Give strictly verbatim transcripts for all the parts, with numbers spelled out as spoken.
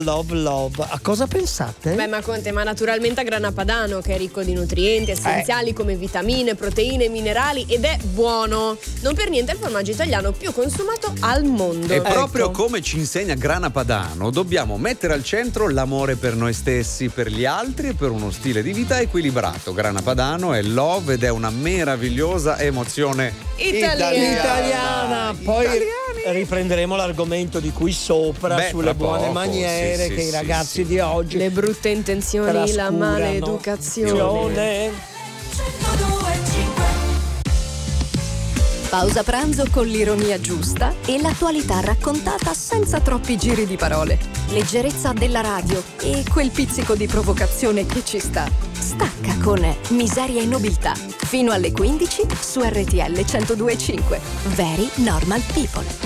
Love Love, a cosa pensate? Beh, ma Conte, ma naturalmente a grana padano, che è ricco di nutrienti essenziali eh. come vitamine, proteine, minerali, ed è buono. Non per niente è il formaggio italiano più consumato al mondo. E ecco. proprio ecco. come ci insegna grana padano, dobbiamo mettere al centro l'amore per noi stessi, per gli altri e per uno stile di vita equilibrato. Grana padano è love ed è una meravigliosa emozione italiana. Italiana. Poi Italiani. riprenderemo l'argomento di qui sopra. Beh, sulle buone poco, maniere sì, che sì, i ragazzi sì, sì. di oggi, le brutte intenzioni, la maleducazione. Pausa pranzo con l'ironia giusta e l'attualità raccontata senza troppi giri di parole. Leggerezza della radio e quel pizzico di provocazione che ci sta. Stacca con Miseria e Nobiltà fino alle quindici su R T L centodue e cinque. Very Normal People.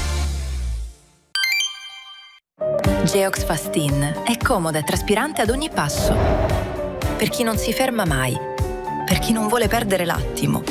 Geox Fastin è comoda e traspirante ad ogni passo. Per chi non si ferma mai, per chi non vuole perdere l'attimo,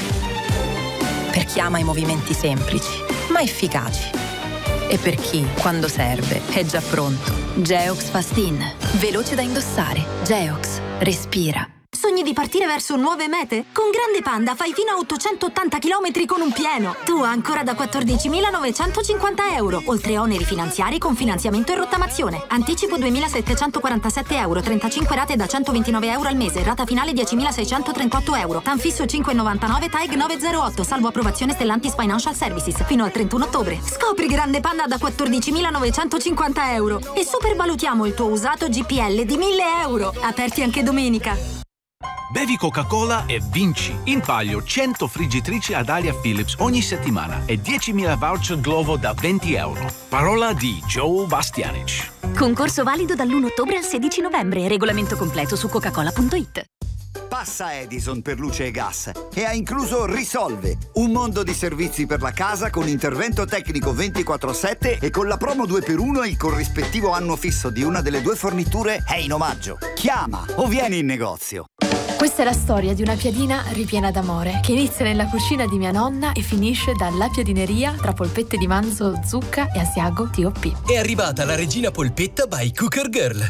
per chi ama i movimenti semplici ma efficaci e per chi, quando serve, è già pronto. Geox Fastin, veloce da indossare. Geox, respira. Sogni di partire verso nuove mete? Con Grande Panda fai fino a ottocentottanta chilometri con un pieno. Tu ancora da quattordicimilanovecentocinquanta euro, oltre oneri finanziari con finanziamento e rottamazione. Anticipo duemilasettecentoquarantasette euro, trentacinque rate da centoventinove euro al mese, rata finale diecimilaseicentotrentotto euro. Tanfisso cinque virgola novantanove T A E G novecentotto, salvo approvazione Stellantis Financial Services, fino al trentuno ottobre. Scopri Grande Panda da quattordicimilanovecentocinquanta euro e supervalutiamo il tuo usato G P L di mille euro. Aperti anche domenica. Bevi Coca-Cola e vinci! In palio cento friggitrici ad aria Philips ogni settimana e diecimila voucher Glovo da venti euro. Parola di Joe Bastianic. Concorso valido dall'primo ottobre al sedici novembre. Regolamento completo su coca-cola punto it. Passa Edison per luce e gas e ha incluso Risolve, un mondo di servizi per la casa con intervento tecnico ventiquattro sette e con la promo due per uno e il corrispettivo anno fisso di una delle due forniture è in omaggio. Chiama o vieni in negozio. Questa è la storia di una piadina ripiena d'amore che inizia nella cucina di mia nonna e finisce dalla piadineria tra polpette di manzo, zucca e asiago T O P. È arrivata la regina polpetta by Cooker Girl.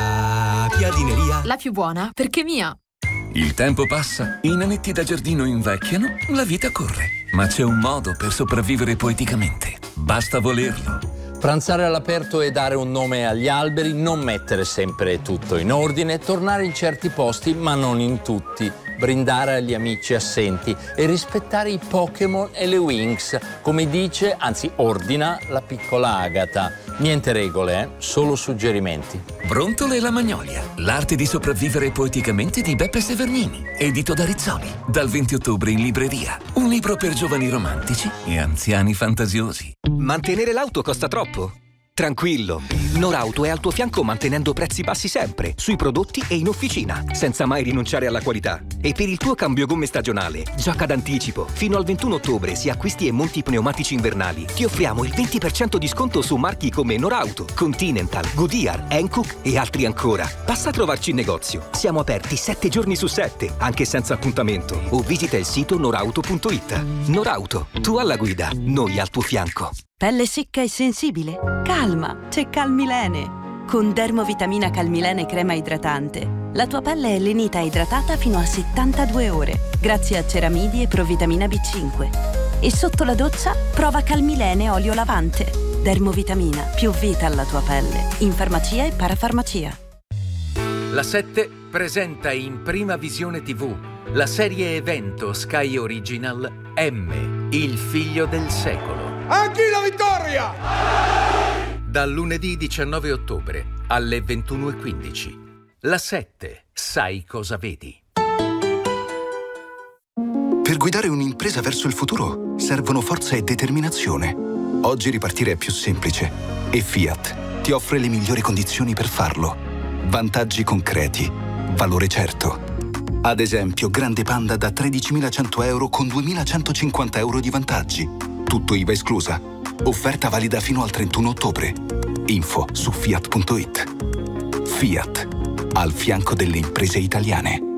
La piadineria. La più buona perché mia. Il tempo passa, i nanetti da giardino invecchiano, la vita corre. Ma c'è un modo per sopravvivere poeticamente. Basta volerlo. Pranzare all'aperto e dare un nome agli alberi, non mettere sempre tutto in ordine, tornare in certi posti ma non in tutti, brindare agli amici assenti e rispettare i Pokémon e le Winx, come dice, anzi ordina, la piccola Agata. Niente regole, eh? Solo suggerimenti. Brontole e la Magnolia, l'arte di sopravvivere poeticamente di Beppe Severnini, edito da Rizzoli, dal venti ottobre in libreria. Un libro per giovani romantici e anziani fantasiosi. Mantenere l'auto costa troppo? Tranquillo, Norauto è al tuo fianco mantenendo prezzi bassi sempre, sui prodotti e in officina, senza mai rinunciare alla qualità. E per il tuo cambio gomme stagionale, gioca d'anticipo. Fino al ventuno ottobre, se acquisti e monti pneumatici invernali, ti offriamo il venti per cento di sconto su marchi come Norauto, Continental, Goodyear, Hankook e altri ancora. Passa a trovarci in negozio. Siamo aperti sette giorni su sette, anche senza appuntamento. O visita il sito norauto punto it. Norauto, tu alla guida, noi al tuo fianco. Pelle secca e sensibile? Calma, c'è Calmilene. Con Dermovitamina Calmilene crema idratante, la tua pelle è lenita e idratata fino a settantadue ore, grazie a ceramidi e provitamina B cinque. E sotto la doccia, prova Calmilene olio lavante. Dermovitamina, più vita alla tua pelle. In farmacia e parafarmacia. La sette presenta in prima visione tivù la serie evento Sky Original M, il figlio del secolo. A chi la vittoria? Dal lunedì diciannove ottobre alle ventuno e quindici. La sette, sai cosa vedi? Per guidare un'impresa verso il futuro servono forza e determinazione. Oggi ripartire è più semplice e Fiat ti offre le migliori condizioni per farlo. Vantaggi concreti, valore certo. Ad esempio, Grande Panda da tredicimilacento euro con duemilacentocinquanta euro di vantaggi. Tutto I V A esclusa. Offerta valida fino al trentuno ottobre. Info su fiat punto it. Fiat, al fianco delle imprese italiane.